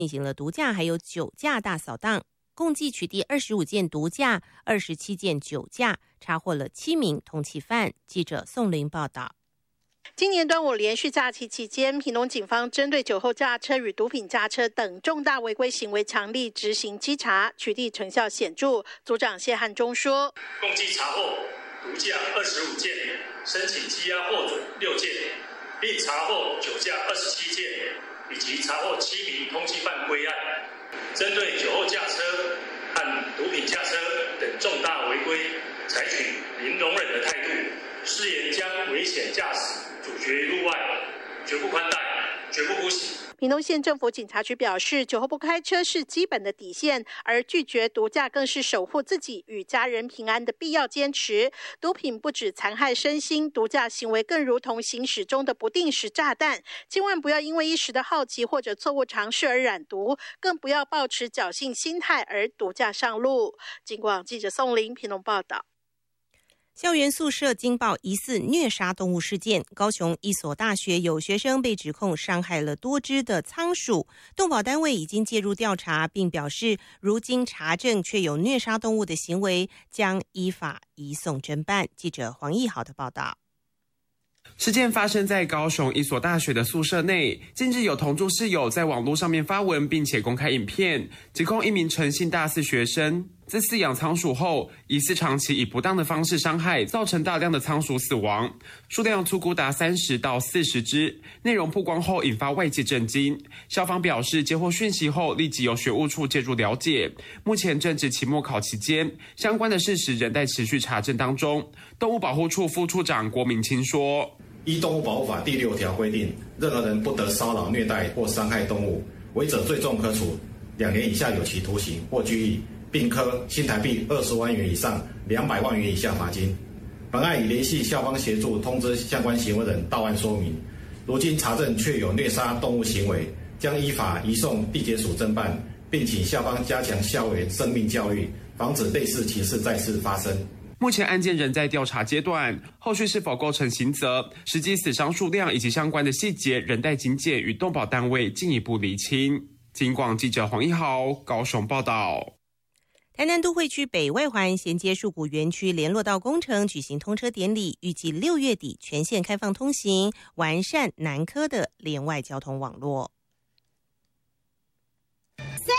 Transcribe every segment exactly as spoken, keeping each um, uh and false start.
进行了毒驾还有酒驾大扫荡，共计取缔二十五件毒驾、二十七件酒驾，查获了七名通缉犯。记者宋玲报道。 今年端午连续假期期间，屏东警方针对酒后驾车与毒品驾车等重大违规行为强力执行稽查，取缔成效显著。组长谢汉忠说， 共计查获毒驾二十五件，申请羁押获准六件，并查获酒驾二十七件，以及查获七名通缉犯归案。针对酒后驾车和毒品驾车等重大违规，采取零容忍的态度，誓言将危险驾驶阻绝于路外，绝不宽待，绝不姑息。 屏东县政府警察局表示，酒后不开车是基本的底线，而拒绝毒驾更是守护自己与家人平安的必要坚持。毒品不止残害身心，毒驾行为更如同行驶中的不定时炸弹，千万不要因为一时的好奇或者错误尝试而染毒，更不要抱持侥幸心态而毒驾上路。警广记者宋玲屏东报道。 校园宿舍惊爆疑似虐杀动物事件，高雄一所大学有学生被指控伤害了多只的仓鼠，动保单位已经介入调查，并表示如今查证确有虐杀动物的行为，将依法移送侦办。记者黄义豪的报道。 事件发生在高雄一所大学的宿舍内，近日有同住室友在网络上面发文，并且公开影片，指控一名陈姓大四学生自饲养仓鼠后，疑似长期以不当的方式伤害，造成大量的仓鼠死亡，数量粗估达三十到四十只。内容曝光后，引发外界震惊。校方表示，接获讯息后，立即由学务处介入了解。目前正值期末考期间，相关的事实仍待持续查证当中。动物保护处副处长郭明清说。 依动物保护法第六条规定，任何人不得骚扰、虐待或伤害动物，违者最重可处两年以下有期徒刑或拘役，并科新台币二十万元以上两百万元以下罚金。本案已联系校方协助通知相关行为人到案说明。如今查证确有虐杀动物行为，将依法移送地检署侦办，并请校方加强校园生命教育，防止类似情事再次发生。 目前案件仍在调查阶段，后续是否构成刑责、实际死伤数量以及相关的细节，仍待警检与动保单位进一步厘清。警广记者黄一豪高雄报道。 台南都会区北外环衔接树谷园区联络道工程举行通车典礼，预计六月底全线开放通行，完善南科的联外交通网络。 三、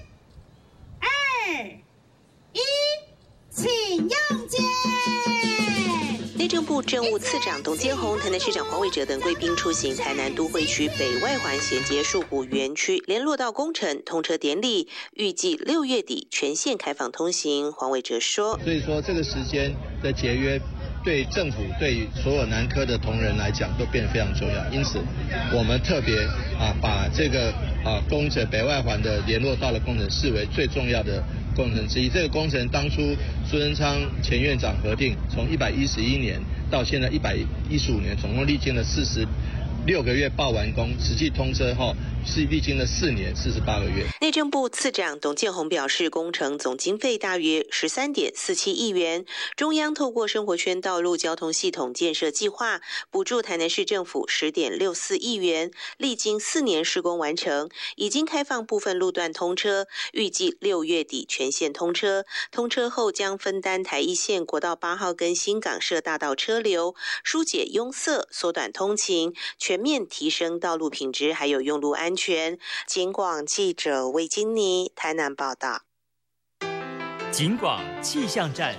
二、一。请用键。 内政部政务次长董建宏、台南市长黄伟哲等贵宾出席台南都会区北外环衔接树谷园区联络道工程通车典礼，预计六月底全线开放通行。黄伟哲说：“ 所以说这个时间的节约，对政府、对所有南科的同仁来讲，都变得非常重要。因此，我们特别啊把这个啊工程北外环的联络道的工程视为最重要的工程之一。这个工程当初苏贞昌前院长核定，从一百一十一年到现在一百一十五年，总共历经了四十六个月报完工，实际通车后是历经了四年四十八个月。 内政部次长董建宏表示，工程总经费大约十三点四七亿元，中央透过生活圈道路交通系统建设计划，补助台南市政府十点六四亿元，历经四年施工完成，已经开放部分路段通车，预计六月底全线通车。通车后将分担台一线国道八号跟新港社大道车流，疏解拥塞，缩短通勤，全面提升道路品质，还有用路安全。警广记者魏金妮台南报道。 警广气象站，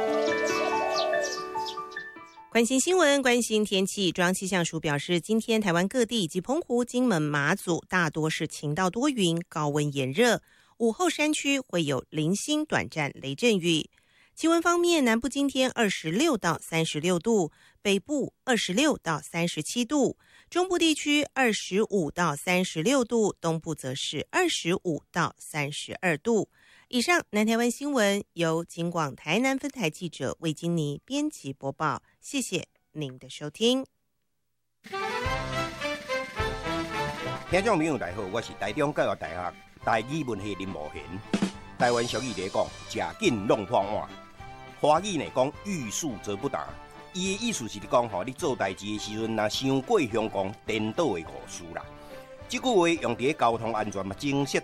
关心新闻，关心天气。中央气象署表示，今天台湾各地以及澎湖、金门、马祖大多是晴到多云，高温炎热。午后山区会有零星短暂雷阵雨。气温方面，南部今天二十六到三十六度，北部二十六到三十七度，中部地区二十五到三十六度，东部则是二十五到三十二度。以上南台湾新闻由警广台南分台记者魏金妮编辑播报，谢谢您的收听。 听众朋友大家好，我是台中教育大学台语文系林茂贤。台湾俗语来讲，食紧弄破碗。华语呢讲欲速则不达，伊的意思是讲吼，你做代志的时阵，若伤过凶光颠倒的误事啦。 这句话用伫交通安全嘛，正适